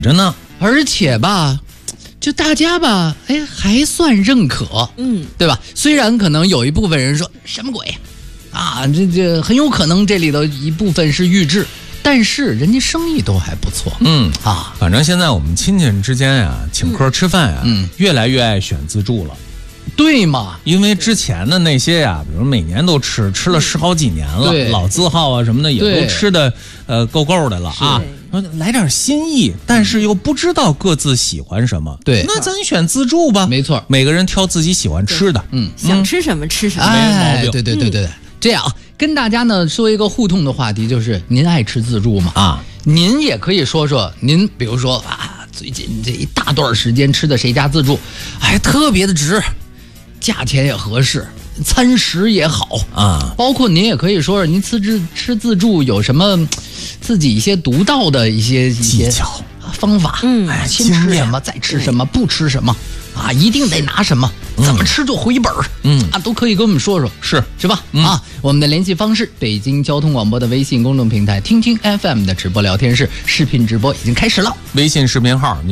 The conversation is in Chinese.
着呢， 而且吧，就大家吧，哎，还算认可，对吧？虽然可能有一部分人说什么鬼啊，这很有可能这里头一部分是预制，但是人家生意都还不错， 反正现在我们亲戚之间呀，请客吃饭呀，越来越爱选自助了。 对嘛？ 因为之前的那些呀，比如每年都吃了10好几年了，老字号啊什么的也都吃的够的了啊。来点新意，但是又不知道各自喜欢什么。 对， 那咱选自助吧。 没错， 每个人挑自己喜欢吃的。 想吃什么吃什么， 没毛病。对，这样跟大家呢说一个互动的话题，就是您爱吃自助吗？啊，您也可以说说您，比如说啊，最近这一大段时间吃的谁家自助，哎，特别的值。价钱也合适，餐食也好啊，包括您也可以说说您吃自助有什么自己一些独到的一些技巧方法，先吃什么再吃什么，不吃什么啊，一定得拿什么，怎么吃就回本都可以跟我们说说，是吧？我们的联系方式，北京交通广播的微信公众平台听听 FM 的直播聊天室，视频直播已经开始了， 微信视频号